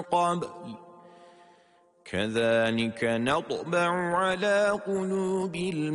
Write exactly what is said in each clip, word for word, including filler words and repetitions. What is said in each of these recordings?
قبل كذلك نطبع على قلوب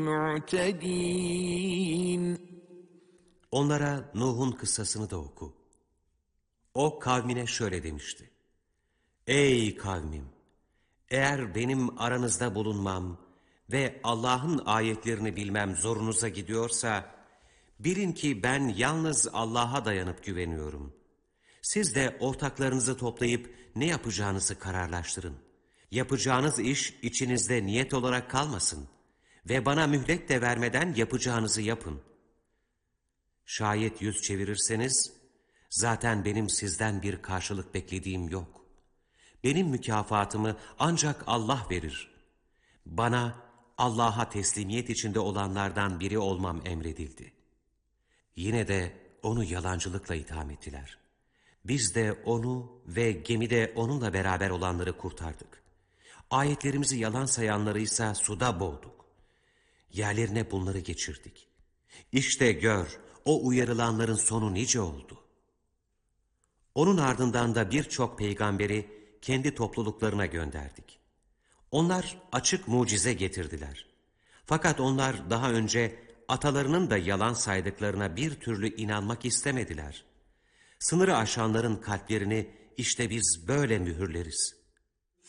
المعتدين. Onlara Nuh'un kıssasını da oku. O kavmine şöyle demişti: Ey kavmim! Eğer benim aranızda bulunmam ve Allah'ın ayetlerini bilmem zorunuza gidiyorsa, bilin ki ben yalnız Allah'a dayanıp güveniyorum. Siz de ortaklarınızı toplayıp ne yapacağınızı kararlaştırın. Yapacağınız iş içinizde niyet olarak kalmasın ve bana mühlet de vermeden yapacağınızı yapın. Şayet yüz çevirirseniz, zaten benim sizden bir karşılık beklediğim yok. Benim mükafatımı ancak Allah verir. Bana Allah'a teslimiyet içinde olanlardan biri olmam emredildi. Yine de onu yalancılıkla itham ettiler. Biz de onu ve gemide onunla beraber olanları kurtardık. Ayetlerimizi yalan sayanları ise suda boğduk. Yerlerine bunları geçirdik. İşte gör, o uyarılanların sonu nice oldu. Onun ardından da birçok peygamberi kendi topluluklarına gönderdik. Onlar açık mucize getirdiler. Fakat onlar daha önce atalarının da yalan saydıklarına bir türlü inanmak istemediler. Sınırı aşanların kalplerini işte biz böyle mühürleriz.